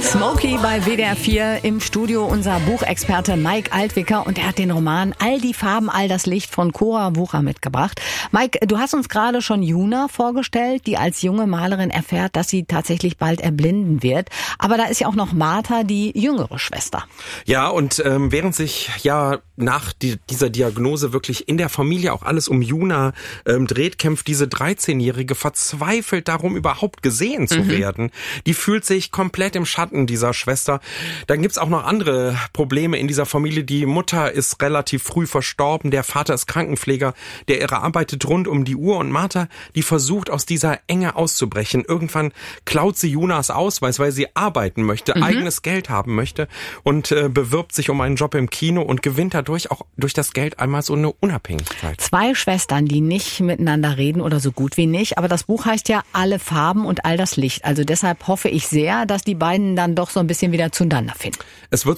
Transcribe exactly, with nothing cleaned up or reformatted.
Smokey bei W D R vier, im Studio unser Buchexperte Mike Altwicker und er hat den Roman All die Farben, all das Licht von Cora Wucher mitgebracht. Mike, du hast uns gerade schon Juna vorgestellt, die als junge Malerin erfährt, dass sie tatsächlich bald erblinden wird. Aber da ist ja auch noch Martha, die jüngere Schwester. Ja, und ähm, während sich ja nach die, dieser Diagnose wirklich in der Familie auch alles um Juna ähm, dreht, kämpft diese dreizehnjährige verzweifelt darum, überhaupt gesehen zu mhm. werden. Die fühlt sich komplett im Schatten dieser Schwester. Dann gibt's auch noch andere Probleme in dieser Familie. Die Mutter ist relativ früh verstorben, der Vater ist Krankenpfleger, der Irre arbeitet rund um die Uhr und Martha, die versucht aus dieser Enge auszubrechen. Irgendwann klaut sie Junas Ausweis, weil sie arbeiten möchte, mhm. eigenes Geld haben möchte und äh, bewirbt sich um einen Job im Kino und gewinnt dadurch auch durch das Geld einmal so eine Unabhängigkeit. Zwei Schwestern, die nicht miteinander reden oder so gut wie nicht, aber das Buch heißt ja Alle Farben und all das Licht. Also deshalb hoffe ich sehr, dass die beiden dann doch so ein bisschen wieder zueinander finden. Es wird